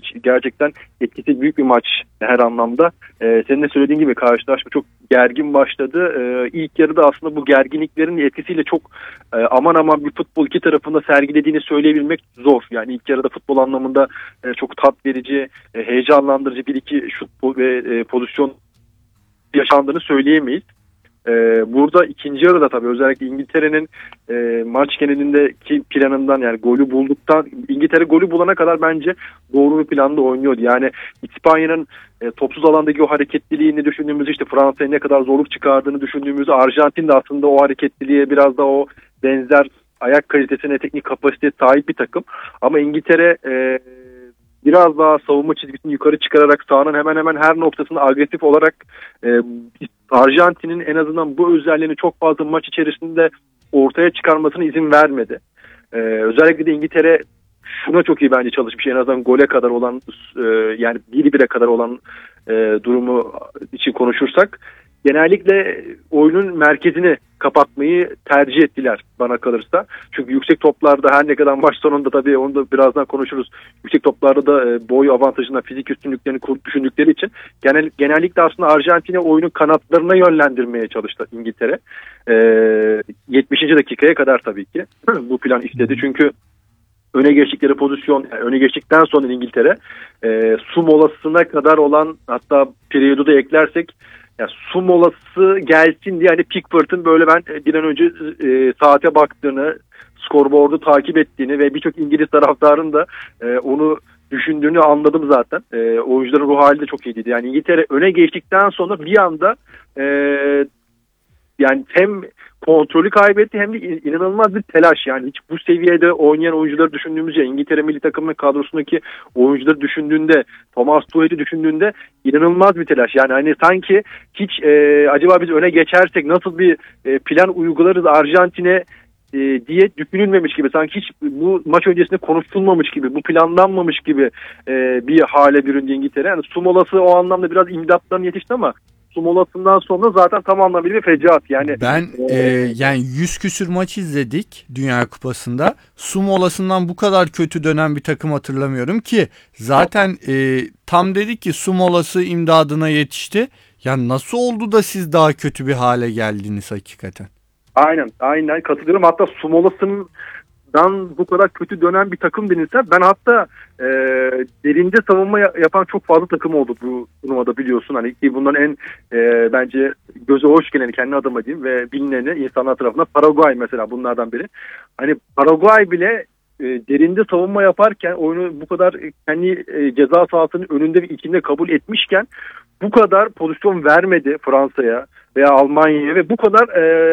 Gerçekten etkisi büyük bir maç her anlamda. Senin de söylediğin gibi karşılaşma çok gergin başladı. İlk yarıda aslında bu gerginliklerin etkisiyle çok aman aman bir futbol iki tarafında sergilediğini söyleyebilmek zor. Yani ilk yarıda futbol anlamında çok tat verici, heyecanlandırıcı bir iki şut ve pozisyon yaşandığını söyleyemeyiz. Burada ikinci yarıda tabii özellikle İngiltere'nin maç genelindeki planından, yani golü bulduktan, İngiltere golü bulana kadar bence doğru bir planda oynuyordu. Yani İspanya'nın topsuz alandaki o hareketliliğini düşündüğümüzde, işte Fransa'ya ne kadar zorluk çıkardığını düşündüğümüzde, Arjantin de aslında o hareketliliğe biraz da o benzer ayak kalitesine, teknik kapasiteye sahip bir takım. Ama İngiltere biraz daha savunma çizgisini yukarı çıkararak sahanın hemen hemen her noktasında agresif olarak Arjantin'in en azından bu özelliğini çok fazla maç içerisinde ortaya çıkarmasına izin vermedi. Özellikle de İngiltere şuna çok iyi bence çalışmış. En azından gole kadar olan yani 1-1'e kadar olan durumu için konuşursak, genellikle oyunun merkezini kapatmayı tercih ettiler bana kalırsa. Çünkü yüksek toplarda her ne kadar maç sonunda, tabii onu da birazdan konuşuruz, yüksek toplarda da boy avantajına, fizik üstünlüklerini düşündükleri için genellikle aslında Arjantin'e oyunu kanatlarına yönlendirmeye çalıştı İngiltere. 70. dakikaya kadar tabii ki bu plan istedi. Çünkü öne geçtikleri pozisyon, yani öne geçtikten sonra İngiltere su molasına kadar olan, hatta periyodu da eklersek, yani su molası gelsin diye hani Pickford'un böyle ben bir an önce saate baktığını, skorboardu takip ettiğini ve birçok İngiliz taraftarın da onu düşündüğünü anladım zaten. Oyuncuların ruh hali de çok iyiydi. Yani İngiltere öne geçtikten sonra bir anda yani hem kontrolü kaybetti hem de inanılmaz bir telaş. Yani hiç bu seviyede oynayan oyuncuları düşündüğümüzde, İngiltere milli takımının kadrosundaki oyuncuları düşündüğünde, Thomas Tuchel'i düşündüğünde inanılmaz bir telaş. Yani hani sanki hiç acaba biz öne geçersek nasıl bir plan uygularız Arjantin'e diye düşünülmemiş gibi, sanki hiç bu maç öncesinde konuşulmamış gibi, bu planlanmamış gibi bir hale büründü İngiltere. Yani su molası o anlamda biraz imdatlarına yetişti ama su molasından sonra zaten tam anlamıyla bir fecaat. Yani ben yani 100 küsür maç izledik Dünya Kupası'nda. Su molasından bu kadar kötü dönen bir takım hatırlamıyorum ki. Zaten tam dedik ki su molası imdadına yetişti. Ya nasıl oldu da siz daha kötü bir hale geldiniz hakikaten? Aynen katılıyorum. Hatta su molasından bu kadar kötü dönen bir takım denilse, ben hatta derinde savunma yapan çok fazla takım oldu bu turnuvada, biliyorsun. Hani ki bunların en bence göze hoş geleni, kendi adıma diyeyim ve bilineni insanlar tarafından, Paraguay mesela bunlardan biri. Hani Paraguay bile derinde savunma yaparken, oyunu bu kadar kendi ceza sahasının önünde ve içinde kabul etmişken bu kadar pozisyon vermedi Fransa'ya veya Almanya'ya ve bu kadar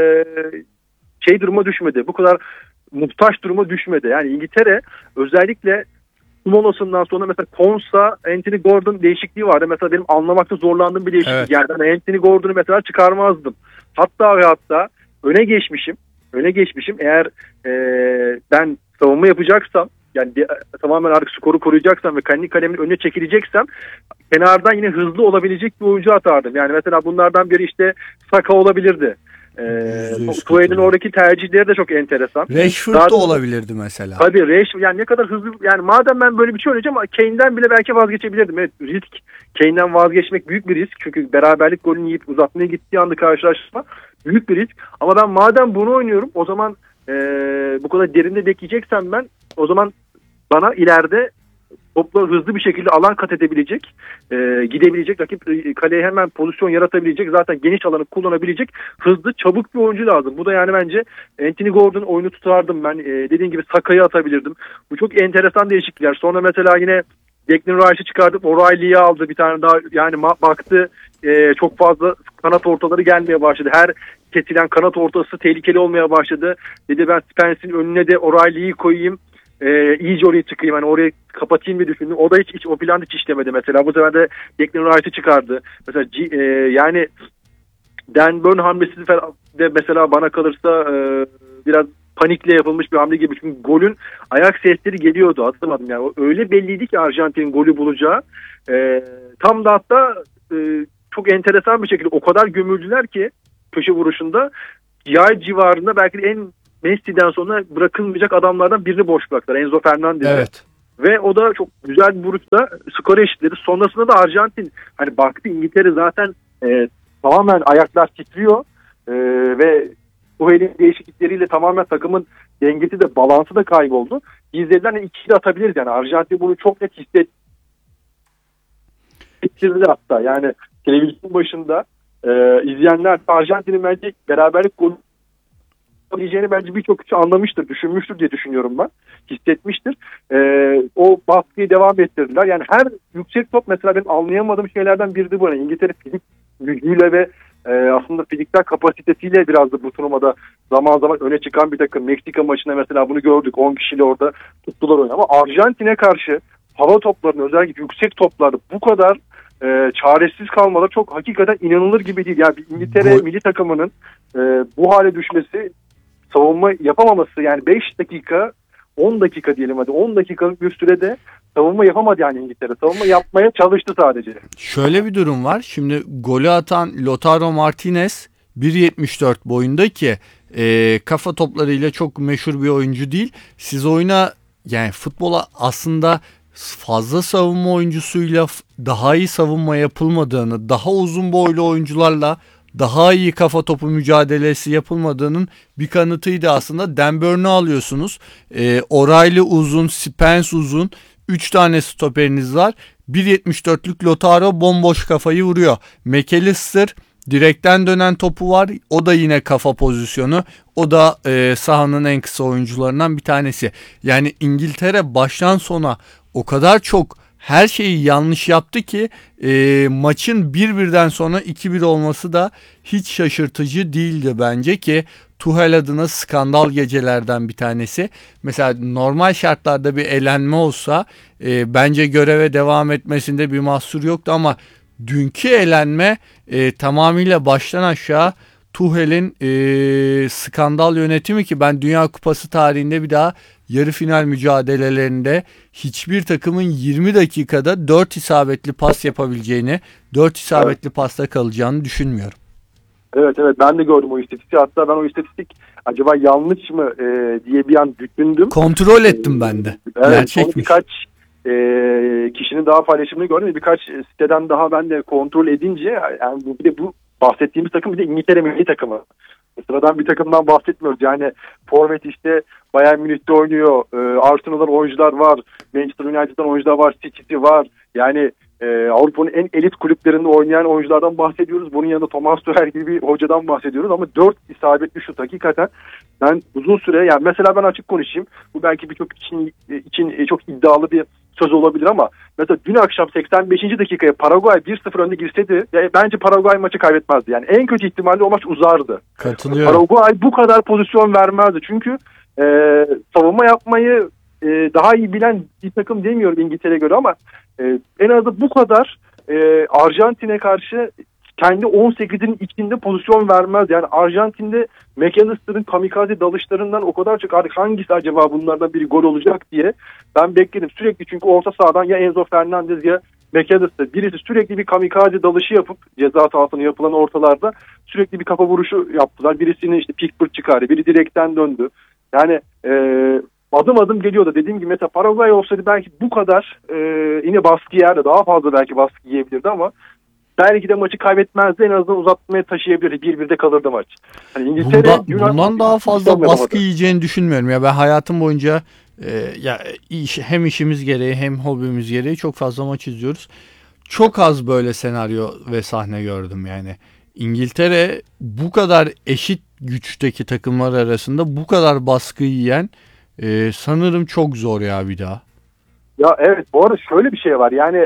duruma düşmedi. Bu kadar muhtaç duruma düşmedi. Yani İngiltere özellikle molasından sonra mesela Konsa, Anthony Gordon değişikliği vardı. Mesela benim anlamakta zorlandığım bir değişiklik. Evet. Yani ben Anthony Gordon'u mesela çıkarmazdım. Hatta öne geçmişim. Eğer ben savunma yapacaksam, yani tamamen artık skoru koruyacaksam ve kendi kalemin önüne çekileceksem, kenardan yine hızlı olabilecek bir oyuncu atardım. Yani mesela bunlardan biri işte Saka olabilirdi. Tuchel'in oradaki tercihleri de çok enteresan. Rashford da olabilirdi mesela. Tabii Rashford, yani ne kadar hızlı, yani madem ben böyle bir şey oynayacağım, Kane'den bile belki vazgeçebilirdim. Evet, risk. Kane'den vazgeçmek büyük bir risk. Çünkü beraberlik golünü yiyip uzatmaya gittiği anda karşılaşma büyük bir risk. Ama ben madem bunu oynuyorum, o zaman bu kadar derinde bekleyeceksem ben, o zaman bana ileride topla hızlı bir şekilde alan kat edebilecek, gidebilecek, rakip kaleye hemen pozisyon yaratabilecek, zaten geniş alanı kullanabilecek hızlı, çabuk bir oyuncu lazım. Bu da yani bence Anthony Gordon oyunu tutardım ben. Dediğim gibi Saka'yı atabilirdim. Bu çok enteresan değişiklikler. Sonra mesela yine Declan Rice'ı çıkardıp O'Reilly'yi aldı bir tane daha. Yani baktı çok fazla kanat ortaları gelmeye başladı. Her kesilen kanat ortası tehlikeli olmaya başladı. Dedi ben Spence'in önüne de O'Reilly'yi koyayım. İyice oraya çıkayım, hani orayı kapatayım diye düşündüm. O da hiç o plan hiç işlemedi mesela. Bu sefer de Declan Rice'ı çıkardı. Mesela yani Dan Burn hamlesi de mesela bana kalırsa biraz panikle yapılmış bir hamle gibi. Çünkü golün ayak sesleri geliyordu. Hatırlamadım yani. Öyle belliydi ki Arjantin'in golü bulacağı. Tam da hatta çok enteresan bir şekilde o kadar gömüldüler ki köşe vuruşunda, yay civarında belki de Messi'den sonra bırakılmayacak adamlardan birini boş bıraktılar. Enzo Fernandez'i. Evet. Ve o da çok güzel bir vuruşla skoru eşitledi. Sonrasında da Arjantin hani baktı İngiltere zaten tamamen ayaklar titriyor ve Tuhel'in değişiklikleriyle tamamen takımın dengesi de balansı da kayboldu. İzlediler yani 2'yi de atabiliriz yani. Arjantin bunu çok net hissettirdi hatta. Yani televizyon başında izleyenler Arjantin'in bence beraberlik golü olabileceğini bence birçok kişi anlamıştır, düşünmüştür diye düşünüyorum ben. Hissetmiştir. O baskıyı devam ettirdiler. Yani her yüksek top mesela benim anlayamadığım şeylerden biri de bu. Yani İngiltere fizik gücüyle ve aslında fiziksel kapasitesiyle biraz da bu turnuvada zaman zaman öne çıkan bir takım. Meksika maçında mesela bunu gördük. 10 kişiyle orada tuttular oyunu. Ama Arjantin'e karşı hava toplarını özellikle yüksek toplarda bu kadar çaresiz kalmaları çok hakikaten inanılır gibi değil. Yani bir İngiltere milli takımının bu hale düşmesi, savunma yapamaması yani 5 dakika 10 dakika diyelim hadi 10 dakikalık bir sürede savunma yapamadı yani İngiltere. Savunma yapmaya çalıştı sadece. Şöyle bir durum var. Şimdi golü atan Lautaro Martinez 1.74 boyunda ki kafa toplarıyla çok meşhur bir oyuncu değil. Siz oyuna yani futbola aslında fazla savunma oyuncusuyla daha iyi savunma yapılmadığını, daha uzun boylu oyuncularla daha iyi kafa topu mücadelesi yapılmadığının bir kanıtıydı aslında. Dan Burn'u alıyorsunuz. O'Reilly uzun, Spence uzun. 3 tane stoperiniz var. 1.74'lük Lautaro bomboş kafayı vuruyor. McAllister direkten dönen topu var. O da yine kafa pozisyonu. O da sahanın en kısa oyuncularından bir tanesi. Yani İngiltere baştan sona o kadar çok her şeyi yanlış yaptı ki maçın 1-1'den sonra 2-1 olması da hiç şaşırtıcı değildi bence ki Tuchel adına skandal gecelerden bir tanesi. Mesela normal şartlarda bir elenme olsa bence göreve devam etmesinde bir mahsur yoktu ama dünkü elenme tamamıyla baştan aşağı Tuchel'in skandal yönetimi ki ben Dünya Kupası tarihinde bir daha yarı final mücadelelerinde hiçbir takımın 20 dakikada 4 isabetli pas yapabileceğini, 4 isabetli pasta kalacağını düşünmüyorum. Evet ben de gördüm o istatistiği. Hatta ben o istatistik acaba yanlış mı diye bir an düşündüm. Kontrol ettim ben de. Evet, gerçekmiş. Birkaç kişinin daha paylaşımını gördüm. Birkaç siteden daha ben de kontrol edince yani bu bahsettiğimiz takım bir de İngiltere milli takımı. Sıradan bir takımdan bahsetmiyoruz. Yani forvet işte Bayern Münih'te oynuyor. Arsenal'dan oyuncular var. Manchester United'dan oyuncular var. City var. Yani Avrupa'nın en elit kulüplerinde oynayan oyunculardan bahsediyoruz. Bunun yanında Thomas Tuchel gibi bir hocadan bahsediyoruz. Ama 4 isabetli şut hakikaten ben uzun süre yani mesela ben açık konuşayım. Bu belki birçok için çok iddialı bir söz olabilir ama mesela dün akşam 85. dakikaya Paraguay 1-0 önde girseydi bence Paraguay maçı kaybetmezdi. Yani en kötü ihtimalle o maç uzardı. Katılıyorum. Paraguay bu kadar pozisyon vermezdi. Çünkü savunma yapmayı daha iyi bilen bir takım demiyorum İngiltere'ye göre ama en azı bu kadar Arjantin'e karşı kendi 18'in içinde pozisyon vermez. Yani Arjantin'de McAllister'ın kamikaze dalışlarından o kadar çok hangisi acaba bunlardan biri gol olacak diye ben bekledim. Sürekli çünkü orta sahadan ya Enzo Fernandez ya McAllister birisi sürekli bir kamikaze dalışı yapıp ceza sahasına yapılan ortalarda sürekli bir kafa vuruşu yaptılar. Birisini işte Pickford çıkardı. Biri direkten döndü. Yani adım adım geliyordu. Dediğim gibi mesela Paraguay olsaydı belki bu kadar yine baskı yerdi. Daha fazla belki baskı yiyebilirdi ama belki de maçı kaybetmezdi. En azından uzatmaya taşıyabilirdi. 1-1'de kalırdı maç. Hani İngiltere bundan daha fazla baskı yiyeceğini düşünmüyorum. Ya ben hayatım boyunca hem işimiz gereği hem hobimiz gereği çok fazla maç izliyoruz. Çok az böyle senaryo ve sahne gördüm yani. İngiltere bu kadar eşit güçteki takımlar arasında bu kadar baskı yiyen sanırım çok zor ya bir daha. Ya evet bu arada şöyle bir şey var yani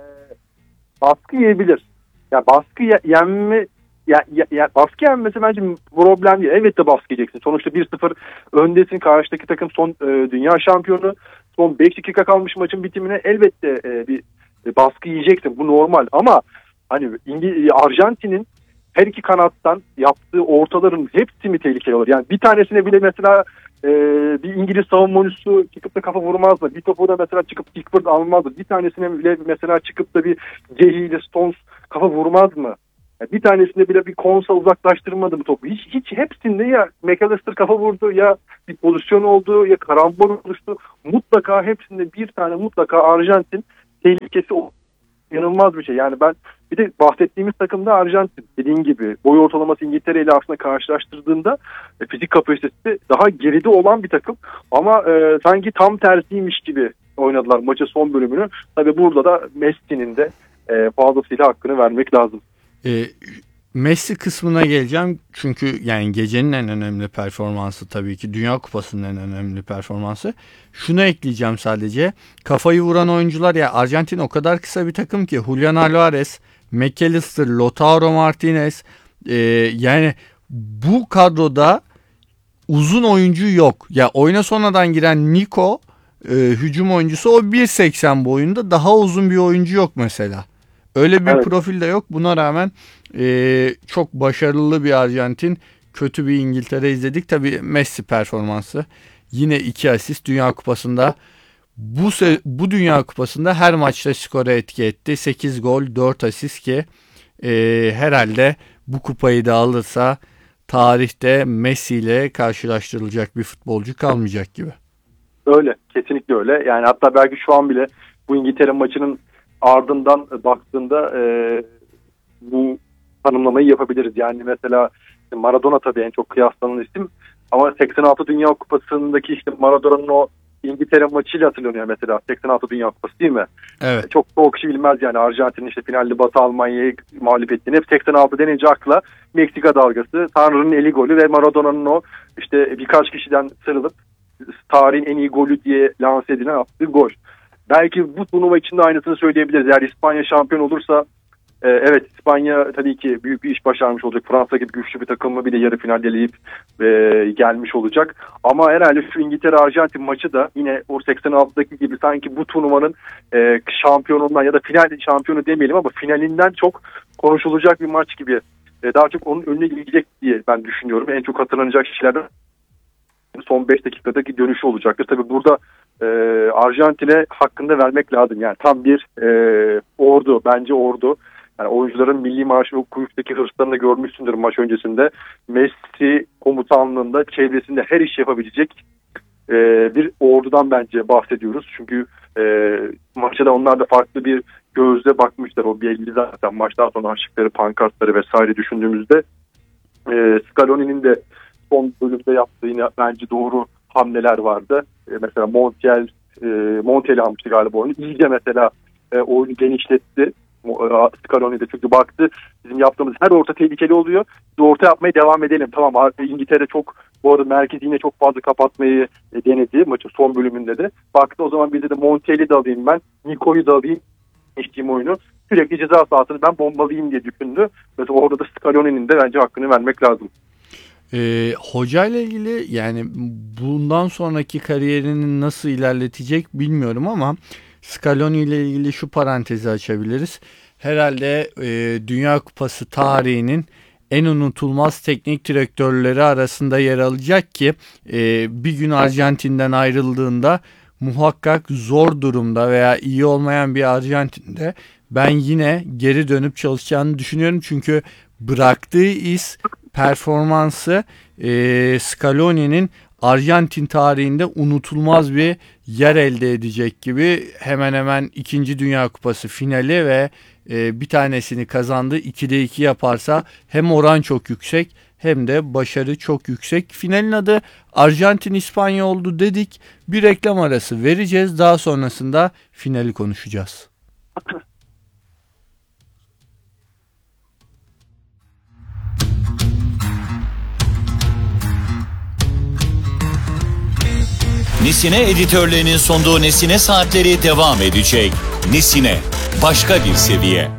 baskı yiyebilir. Ya baskı yenme baskı yenmesi bence problem değil. Elbette baskı yiyeceksin. Sonuçta 1-0 öndesin. Karşıdaki takım son dünya şampiyonu. Son 5 dakika kalmış maçın bitimine elbette bir baskı yiyeceksin. Bu normal ama hani Arjantin'in her iki kanattan yaptığı ortaların hepsi mi tehlikeli olur? Yani bir tanesine bile mesela bir İngiliz savunma oyuncusu çıkıp da kafa vurmaz mı? Bir topu da mesela çıkıp Pickford almaz mı? Bir tanesine bile mesela çıkıp da bir Gehi ile Stones kafa vurmaz mı? Yani bir tanesinde bile bir Konsa uzaklaştırmadı bu topu. Hiç hepsinde ya McAllister kafa vurdu, ya bir pozisyon oldu, ya karambol oluştu. Mutlaka hepsinde bir tane mutlaka Arjantin tehlikesi oldu. İnanılmaz bir şey. Yani ben bir de bahsettiğimiz takımda Arjantin, dediğin gibi boy ortalaması İngiltere ile aslında karşılaştırdığında fizik kapasitesi daha geride olan bir takım. Ama sanki tam tersiymiş gibi oynadılar maçın son bölümünü. Tabii burada da Messi'nin de fazlasıyla hakkını vermek lazım. Messi kısmına geleceğim çünkü yani gecenin en önemli performansı tabii ki Dünya Kupası'nın en önemli performansı. Şunu ekleyeceğim sadece, kafayı vuran oyuncular, ya Arjantin o kadar kısa bir takım ki Julian Alvarez, McAllister, Lautaro Martinez, yani bu kadroda uzun oyuncu yok. Ya oyuna sonradan giren Nico hücum oyuncusu, o 1.80 boyunda, daha uzun bir oyuncu yok mesela. Öyle bir profil de yok. Buna rağmen çok başarılı bir Arjantin, kötü bir İngiltere izledik. Tabii Messi performansı. Yine 2 asist Dünya Kupası'nda. Bu Dünya Kupası'nda her maçta skora etki etti. 8 gol, 4 asist ki herhalde bu kupayı da alırsa tarihte Messi ile karşılaştırılacak bir futbolcu kalmayacak gibi. Öyle. Kesinlikle öyle. Yani hatta belki şu an bile bu İngiltere maçının ardından baktığında bu tanımlamayı yapabiliriz. Yani mesela Maradona tabii en çok kıyaslanan isim, ama 86 Dünya Kupası'ndaki işte Maradona'nın o İngiltere maçıyla hatırlanıyor mesela. 86 Dünya Kupası değil mi? Evet. Çok çoğu kişi bilmez yani Arjantin'in işte finalde Batı Almanya'yı mağlup ettiğini. Hep 86 denince akla Meksika dalgası, Tanrı'nın eli golü ve Maradona'nın o işte birkaç kişiden sarılıp tarihin en iyi golü diye lanse edilen attığı gol. Belki bu turnuva için de aynısını söyleyebiliriz. Eğer İspanya şampiyon olursa evet, İspanya tabii ki büyük bir iş başarmış olacak. Fransa gibi güçlü bir takımı bir de yarı finalde eleyip gelmiş olacak. Ama herhalde şu İngiltere-Arjantin maçı da yine o 86'daki gibi sanki bu turnuvanın şampiyonundan ya da final şampiyonu demeyelim ama finalinden çok konuşulacak bir maç gibi. Daha çok onun önüne gidecek diye ben düşünüyorum. En çok hatırlanacak kişilerden son 5 dakikadaki dönüşü olacaktır. Tabii burada Arjantin'e hakkını da vermek lazım. Yani tam bir ordu. Bence ordu. Yani oyuncuların milli marşı ve kulüpteki hırslarını görmüşsündür maç öncesinde. Messi komutanlığında, çevresinde her iş yapabilecek bir ordudan bence bahsediyoruz. Çünkü maça da onlar da farklı bir gözle bakmışlar. O belli zaten maçtan sonra açtıkları pankartları vesaire düşündüğümüzde. Scaloni'nin de son bölümde yaptığı yine bence doğru hamleler vardı. Mesela Montiel'i almıştı galiba oyunu. İyice mesela oyunu genişletti. Scaloni de çünkü baktı bizim yaptığımız her orta tehlikeli oluyor. Biz orta yapmaya devam edelim. Tamam, İngiltere çok, bu arada merkezi yine çok fazla kapatmayı denedi maçın son bölümünde de. Baktı o zaman bize de Montiel'i de alayım ben. Nico'yu da alayım. Geçtiğim oyunu. Sürekli ceza sahasını ben bombalayayım diye düşündü. Mesela orada da Scaloni'nin de bence hakkını vermek lazım. Hoca ile ilgili yani bundan sonraki kariyerini nasıl ilerletecek bilmiyorum ama Scaloni ile ilgili şu parantezi açabiliriz. Herhalde Dünya Kupası tarihinin en unutulmaz teknik direktörleri arasında yer alacak ki bir gün Arjantin'den ayrıldığında muhakkak zor durumda veya iyi olmayan bir Arjantin'de ben yine geri dönüp çalışacağını düşünüyorum. Çünkü bıraktığı iz, performansı Scaloni'nin Arjantin tarihinde unutulmaz bir yer elde edecek gibi. Hemen hemen 2. Dünya Kupası finali ve bir tanesini kazandı. 2'de 2 yaparsa hem oran çok yüksek hem de başarı çok yüksek. Finalin adı Arjantin-İspanya oldu dedik. Bir reklam arası vereceğiz. Daha sonrasında finali konuşacağız. Nesine editörlerinin sunduğu Nesine Saatleri devam edecek. Nesine, başka bir seviye.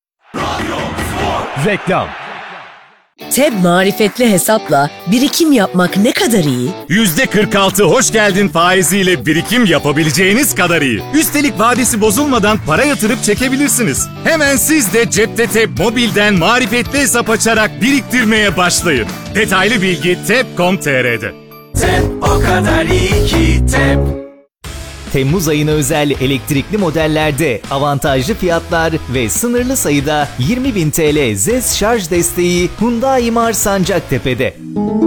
Reklam. TEB marifetli hesapla birikim yapmak ne kadar iyi? %46 hoş geldin faiziyle birikim yapabileceğiniz kadar iyi. Üstelik vadesi bozulmadan para yatırıp çekebilirsiniz. Hemen siz de cepte TEB mobilden marifetli hesap açarak biriktirmeye başlayın. Detaylı bilgi teb.com.tr'de. TEB o kadar iyi ki TEB. Temmuz ayına özel elektrikli modellerde avantajlı fiyatlar ve sınırlı sayıda 20.000 TL ZES şarj desteği Hyundai Mars Sancaktepe'de.